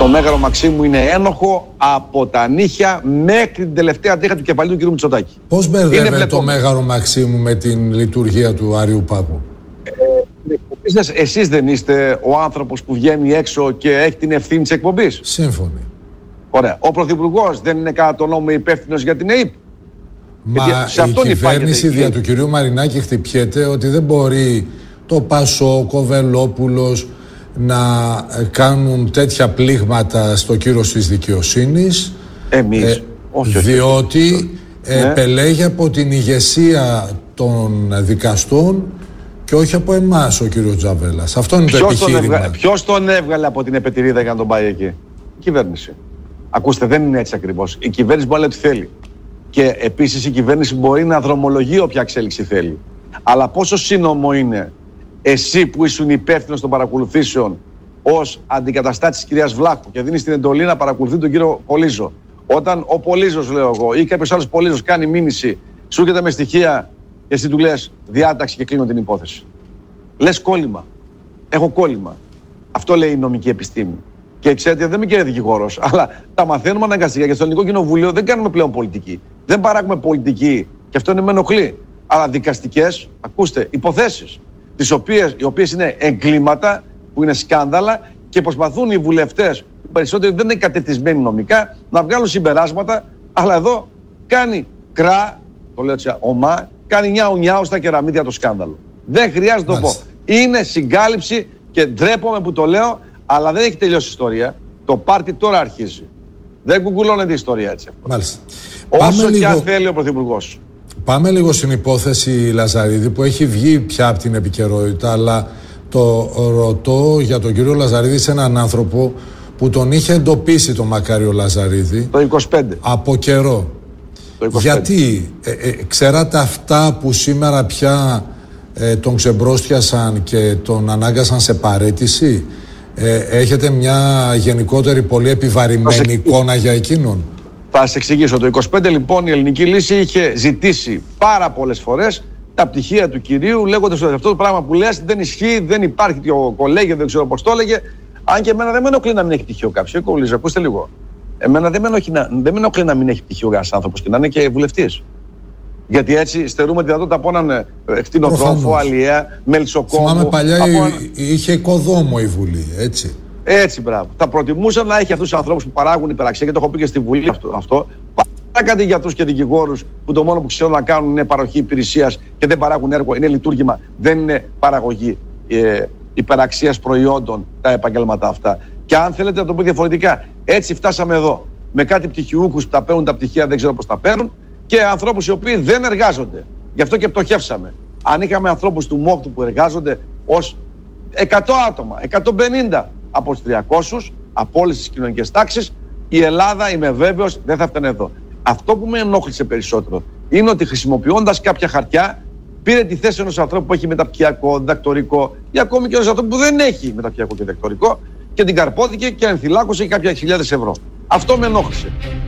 Το Μέγαρο Μαξίμου είναι ένοχο από τα νύχια μέχρι την τελευταία τρίχα του κεφαλιού του κ. Μητσοτάκη. Πώς μπερδεύεται το Μέγαρο Μαξίμου με την λειτουργία του Άριου Πάγου? Εσείς δεν είστε ο άνθρωπος που βγαίνει έξω και έχει την ευθύνη της εκπομπής? Σύμφωνοι. Ωραία. Ο Πρωθυπουργός δεν είναι κατά τον νόμο υπεύθυνος για την ΕΥΠ? Μα η κυβέρνηση δια του κυρίου Μαρινάκη χτυπιέται ότι δεν μπορεί το Πασόκ, ο Βελόπουλος να κάνουν τέτοια πλήγματα στο κύρος της δικαιοσύνης. Εμείς. Διότι επελέγει από την ηγεσία των δικαστών και όχι από εμάς ο κύριος Τζαβέλας. Αυτό είναι το επιχείρημα. Ποιος τον έβγαλε από την επετηρίδα για να τον πάει εκεί? Η κυβέρνηση. Ακούστε, δεν είναι έτσι ακριβώς. Η κυβέρνηση μπορεί να λέει ό,τι θέλει. Και επίσης η κυβέρνηση μπορεί να δρομολογεί όποια εξέλιξη θέλει. Αλλά πόσο σύνομο είναι εσύ που ήσουν υπεύθυνος των παρακολουθήσεων ως αντικαταστάτης της κυρίας Βλάχου και δίνεις την εντολή να παρακολουθεί τον κύριο Πολύζο? Όταν ο Πολύζος, λέω εγώ, ή κάποιος άλλος Πολύζος κάνει μήνυση, σου έρχεται με στοιχεία και εσύ του λες διάταξη και κλείνω την υπόθεση. Λες κόλλημα. Έχω κόλλημα. Αυτό λέει η νομική επιστήμη. Και ξέρετε, δεν είμαι και δικηγόρος, αλλά τα μαθαίνουμε αναγκαστικά. Και στο Ελληνικό Κοινοβούλιο δεν κάνουμε πλέον πολιτική. Δεν παράγουμε πολιτική, και αυτό με ενοχλεί. Αλλά δικαστικές, ακούστε, υποθέσεις, οι οποίες είναι εγκλήματα, που είναι σκάνδαλα, και προσπαθούν οι βουλευτές, οι περισσότεροι δεν είναι κατευθυσμένοι νομικά, να βγάλουν συμπεράσματα. Αλλά εδώ κάνει κρά, το λέω έτσι ομά, κάνει νιάου στα κεραμίδια το σκάνδαλο. Δεν χρειάζεται να το πω. Είναι συγκάλυψη και ντρέπομαι που το λέω. Αλλά δεν έχει τελειώσει η ιστορία. Το πάρτι τώρα αρχίζει. Δεν κουκουλώνεται η ιστορία έτσι. Μάλιστα. Όσο και αν θέλει ο Πρωθυπουργός. Πάμε λίγο στην υπόθεση Λαζαρίδη που έχει βγει πια από την επικαιρότητα, αλλά το ρωτώ για τον κύριο Λαζαρίδη σε έναν άνθρωπο που τον είχε εντοπίσει τον Μακάριο Λαζαρίδη το 25. Από καιρό. Το 25. Γιατί ξέρατε αυτά που σήμερα πια τον ξεμπρόστιασαν και τον ανάγκασαν σε παραίτηση? Έχετε μια γενικότερη πολύ επιβαρημένη εικόνα για εκείνον? Θα σας εξηγήσω. Το 25 λοιπόν η Ελληνική Λύση είχε ζητήσει πάρα πολλές φορές τα πτυχία του κυρίου, λέγοντας ότι αυτό το πράγμα που λες δεν ισχύει, δεν υπάρχει, και ο κολέγιο δεν ξέρω πώς το έλεγε. Αν και εμένα δεν με ενοχλεί να μην έχει πτυχίο κάποιος. Ακούστε λίγο. Εμένα δεν με ενοχλεί να μην έχει πτυχίο ένας άνθρωπος και να είναι και βουλευτής. Γιατί έτσι στερούμε τη δυνατότητα από έναν κτηνοτρόφο, αλλιέα, μελισσοκόμο. Θυμάμαι παλιά είχε οικοδόμο η Βουλή, έτσι. Έτσι, μπράβο. Θα προτιμούσα να έχει αυτούς τους ανθρώπους που παράγουν υπεραξία, και το έχω πει και στη Βουλή αυτό. Παρά κάτι γιατρούς και δικηγόρους που το μόνο που ξέρουν να κάνουν είναι παροχή υπηρεσίας και δεν παράγουν έργο, είναι λειτουργήμα, δεν είναι παραγωγή υπεραξίας προϊόντων τα επαγγέλματα αυτά. Και αν θέλετε να το πω διαφορετικά, έτσι φτάσαμε εδώ. Με κάτι πτυχιούχους που τα παίρνουν τα πτυχία, δεν ξέρω πώς τα παίρνουν, και ανθρώπους οι οποίοι δεν εργάζονται. Γι' αυτό και πτωχεύσαμε. Αν είχαμε ανθρώπους του ΜΟΚΤ που εργάζονται ως 100 άτομα, 150 από τους 300, από όλες τις κοινωνικές τάξεις, η Ελλάδα, είμαι βέβαιος, δεν θα φτάνε εδώ. Αυτό που με ενόχλησε περισσότερο είναι ότι χρησιμοποιώντας κάποια χαρτιά, πήρε τη θέση ενός ανθρώπου που έχει μεταπτυχιακό, διδακτορικό, ή ακόμη και ενός ανθρώπου που δεν έχει μεταπτυχιακό και διδακτορικό, και την καρπόθηκε και ενθυλάκωσε κάποια χιλιάδες ευρώ. Αυτό με ενόχλησε.